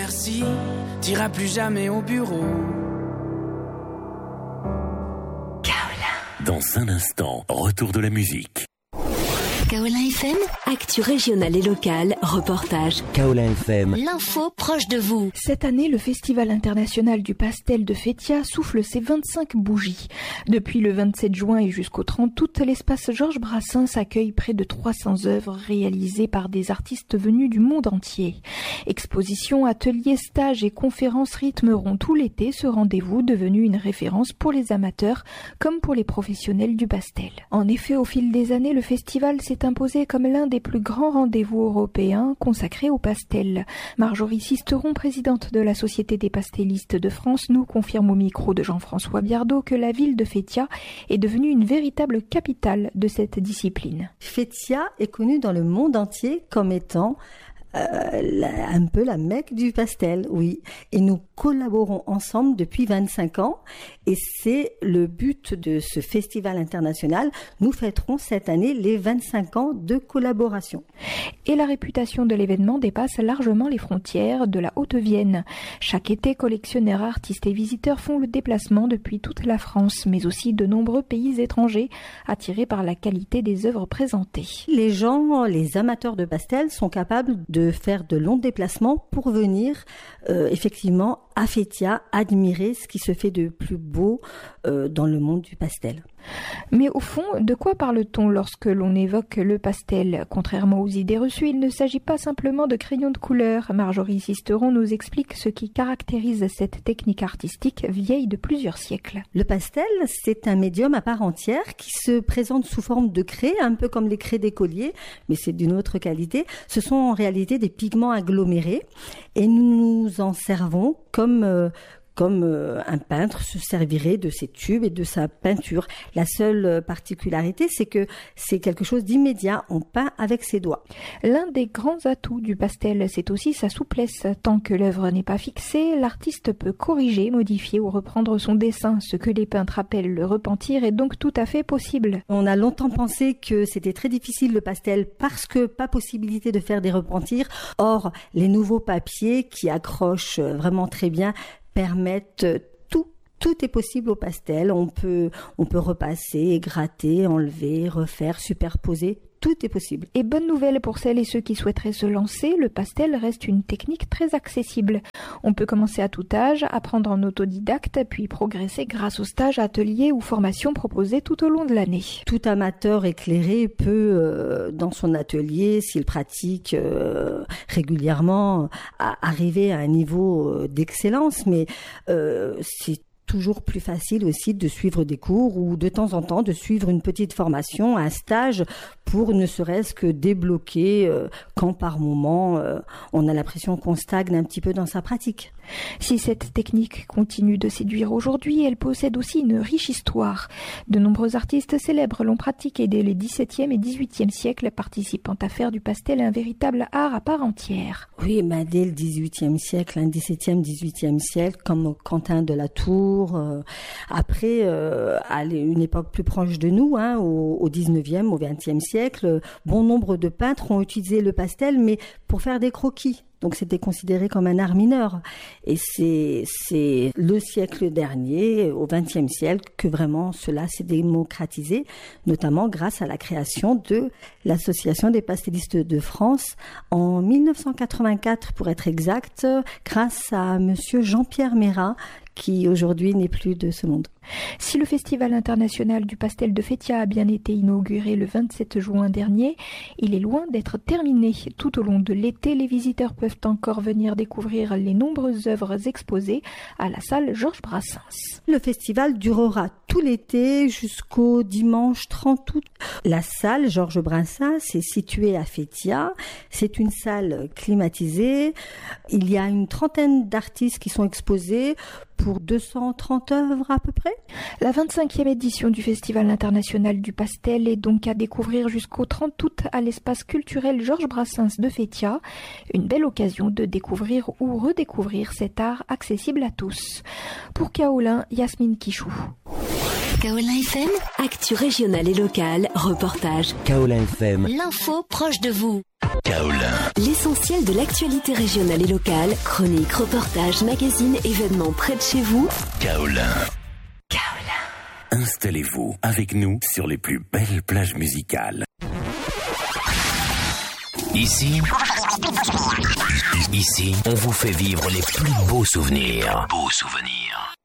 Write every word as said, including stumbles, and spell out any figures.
merci, t'iras plus jamais au bureau. Dans un instant, retour de la musique. Kaolin F M, actu régionale et locale, reportage. Kaolin F M, l'info proche de vous. Cette année, le Festival international du pastel de Feytiat souffle ses vingt-cinq bougies. Depuis le vingt-sept juin et jusqu'au trente août, l'espace Georges Brassens accueille près de trois cents œuvres réalisées par des artistes venus du monde entier. Expositions, ateliers, stages et conférences rythmeront tout l'été ce rendez-vous devenu une référence pour les amateurs comme pour les professionnels du pastel. En effet, au fil des années, le festival s'est imposé comme l'un des plus grands rendez-vous européens consacrés au pastel. Marjorie Sisteron, présidente de la Société des pastellistes de France, nous confirme au micro de Jean-François Biardot que la ville de Feytiat est devenue une véritable capitale de cette discipline. Feytiat est connue dans le monde entier comme étant Euh, la, un peu la Mecque du pastel, oui. Et nous collaborons ensemble depuis vingt-cinq ans et c'est le but de ce festival international. Nous fêterons cette année les vingt-cinq ans de collaboration. Et la réputation de l'événement dépasse largement les frontières de la Haute-Vienne. Chaque été, collectionneurs, artistes et visiteurs font le déplacement depuis toute la France, mais aussi de nombreux pays étrangers, attirés par la qualité des œuvres présentées. Les gens, les amateurs de pastel sont capables de de faire de longs déplacements pour venir euh, effectivement à Feytiat admirer ce qui se fait de plus beau euh, dans le monde du pastel. Mais au fond, de quoi parle-t-on lorsque l'on évoque le pastel ? Contrairement aux idées reçues, il ne s'agit pas simplement de crayons de couleur. Marjorie Sisteron nous explique ce qui caractérise cette technique artistique vieille de plusieurs siècles. Le pastel, c'est un médium à part entière qui se présente sous forme de craie, un peu comme les craies d'écolier, mais c'est d'une autre qualité. Ce sont en réalité des pigments agglomérés et nous nous en servons comme euh, comme euh, un peintre se servirait de ses tubes et de sa peinture. La seule particularité, c'est que c'est quelque chose d'immédiat, on peint avec ses doigts. L'un des grands atouts du pastel, c'est aussi sa souplesse. Tant que l'œuvre n'est pas fixée, l'artiste peut corriger, modifier ou reprendre son dessin. Ce que les peintres appellent le repentir est donc tout à fait possible. On a longtemps pensé que c'était très difficile le pastel parce que pas possibilité de faire des repentirs. Or, les nouveaux papiers qui accrochent vraiment très bien permettent tout, tout est possible au pastel. On peut, on peut repasser, gratter, enlever, refaire, superposer. Tout est possible. Et bonne nouvelle pour celles et ceux qui souhaiteraient se lancer, le pastel reste une technique très accessible. On peut commencer à tout âge, apprendre en autodidacte, puis progresser grâce aux stages, ateliers ou formations proposés tout au long de l'année. Tout amateur éclairé peut, euh, dans son atelier, s'il pratique euh, régulièrement, à arriver à un niveau euh, d'excellence, mais euh, c'est toujours plus facile aussi de suivre des cours ou de temps en temps de suivre une petite formation, un stage pour ne serait-ce que débloquer euh, quand par moment euh, on a l'impression qu'on stagne un petit peu dans sa pratique. Si cette technique continue de séduire aujourd'hui, elle possède aussi une riche histoire. De nombreux artistes célèbres l'ont pratiquée dès les dix-septième et dix-huitième siècles, participant à faire du pastel un véritable art à part entière. Oui, bah dès le dix-huitième siècle, hein, dix-septième, dix-huitième siècle, comme Quentin de la Tour. Euh, après, euh, à une époque plus proche de nous, hein, au, au dix-neuvième, au vingtième siècle, bon nombre de peintres ont utilisé le pastel, mais pour faire des croquis. Donc c'était considéré comme un art mineur. Et c'est, c'est le siècle dernier, au vingtième siècle, que vraiment cela s'est démocratisé, notamment grâce à la création de l'Association des pastellistes de France en mille neuf cent quatre-vingt-quatre, pour être exact, grâce à monsieur Jean-Pierre Mérat, qui aujourd'hui n'est plus de ce monde. Si le Festival international du pastel de Feytiat a bien été inauguré le vingt-sept juin dernier, il est loin d'être terminé. Tout au long de l'été, les visiteurs peuvent encore venir découvrir les nombreuses œuvres exposées à la salle Georges Brassens. Le festival durera tout l'été jusqu'au dimanche trente août. La salle Georges Brassens est située à Feytiat. C'est une salle climatisée. Il y a une trentaine d'artistes qui sont exposés pour deux cent trente œuvres à peu près. La vingt-cinquième édition du Festival international du pastel est donc à découvrir jusqu'au trente août à l'espace culturel Georges Brassens de Feytiat. Une belle occasion de découvrir ou redécouvrir cet art accessible à tous. Pour Kaolin, Yasmine Kichou. Kaolin F M, actu régionale et locale, reportage. Kaolin F M, l'info proche de vous. Kaolin. L'essentiel. l'essentiel de l'actualité régionale et locale, chroniques, reportages, magazines, événements près de chez vous. Kaolin. Installez-vous avec nous sur les plus belles plages musicales. Ici, ici, on vous fait vivre les plus beaux souvenirs. Beaux souvenirs.